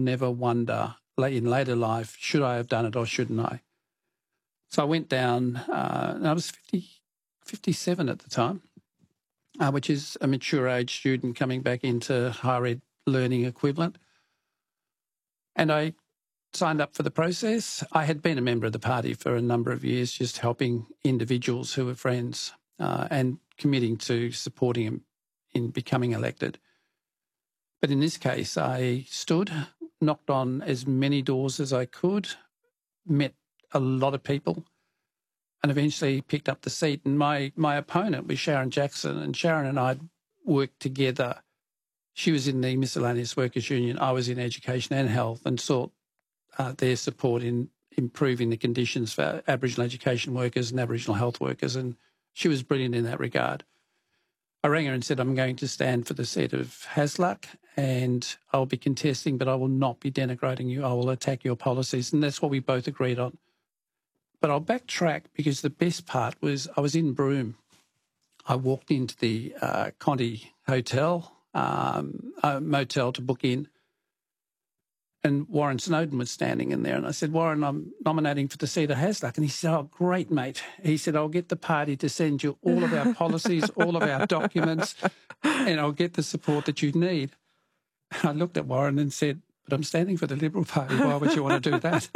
never wonder in later life, should I have done it or shouldn't I? So I went down, and I was 57 at the time, which is a mature age student coming back into higher ed learning equivalent. And I signed up for the process. I had been a member of the party for a number of years, just helping individuals who were friends and committing to supporting him in becoming elected. But in this case, I stood, knocked on as many doors as I could, met a lot of people, and eventually picked up the seat. And my opponent was Sharon Jackson, and Sharon and I worked together. She was in the Miscellaneous Workers Union. I was in Education and Health, and sought their support in improving the conditions for Aboriginal education workers and Aboriginal health workers. And she was brilliant in that regard. I rang her and said, I'm going to stand for the seat of Hasluck and I'll be contesting, but I will not be denigrating you. I will attack your policies. And that's what we both agreed on. But I'll backtrack because the best part was I was in Broome. I walked into the Conti Hotel, motel to book in, and Warren Snowden was standing in there. And I said, Warren, I'm nominating for the seat of Hasluck. And he said, oh, great, mate. He said, I'll get the party to send you all of our policies, all of our documents, and I'll get the support that you need. I looked at Warren and said, but I'm standing for the Liberal Party. Why would you want to do that?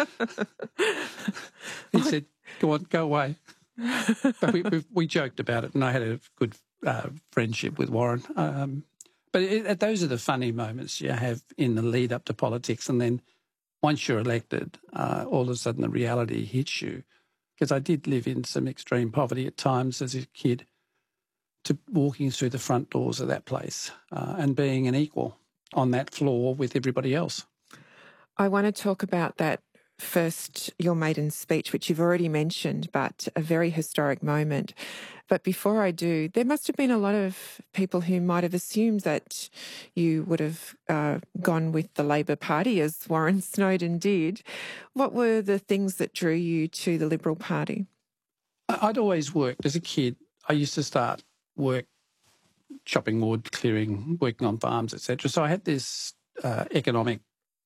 He said, go on, go away. But we joked about it, and I had a good friendship with Warren. But those are the funny moments you have in the lead up to politics. And then once you're elected, all of a sudden the reality hits you. Because I did live in some extreme poverty at times as a kid, to walking through the front doors of that place and being an equal on that floor with everybody else. I want to talk about that first, your maiden speech, which you've already mentioned, but a very historic moment. But before I do, there must have been a lot of people who might have assumed that you would have gone with the Labor Party, as Warren Snowden did. What were the things that drew you to the Liberal Party? I'd always worked. As a kid, I used to start work chopping wood, clearing, working on farms, etc. So I had this economic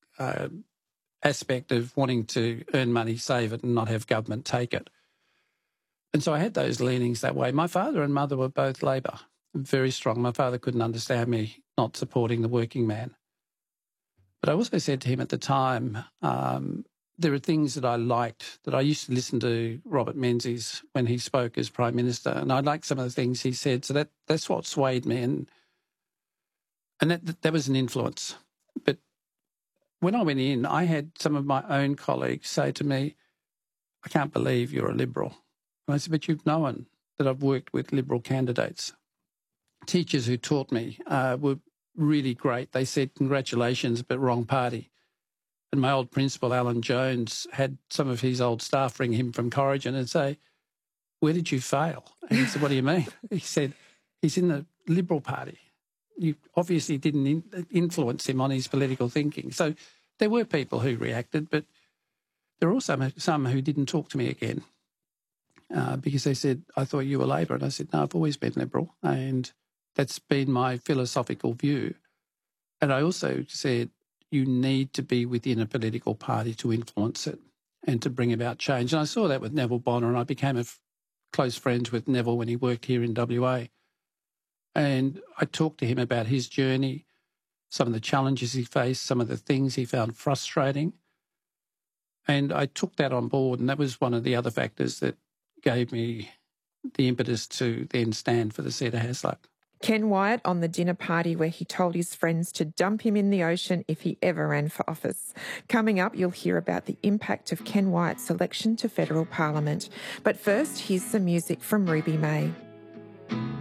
aspect of wanting to earn money, save it, and not have government take it. And so I had those leanings that way. My father and mother were both Labor, very strong. My father couldn't understand me not supporting the working man. But I also said to him at the time, there are things that I liked, that I used to listen to Robert Menzies when he spoke as Prime Minister, and I liked some of the things he said. So that's what swayed me, and that was an influence. But when I went in, I had some of my own colleagues say to me, I can't believe you're a Liberal. And I said, but you've known that I've worked with Liberal candidates. Teachers who taught me were really great. They said, congratulations, but wrong party. And my old principal, Alan Jones, had some of his old staff ring him from Corrigan and say, where did you fail? And he said, what do you mean? He said, he's in the Liberal Party. You obviously didn't influence him on his political thinking. So there were people who reacted, but there were also some who didn't talk to me again because they said, I thought you were Labor. And I said, no, I've always been Liberal, and that's been my philosophical view. And I also said, you need to be within a political party to influence it and to bring about change. And I saw that with Neville Bonner, and I became close friends with Neville when he worked here in WA. And I talked to him about his journey, some of the challenges he faced, some of the things he found frustrating. And I took that on board, and that was one of the other factors that gave me the impetus to then stand for the seat of Hasluck. Ken Wyatt on the dinner party where he told his friends to dump him in the ocean if he ever ran for office. Coming up, you'll hear about the impact of Ken Wyatt's election to federal parliament. But first, here's some music from Ruby May.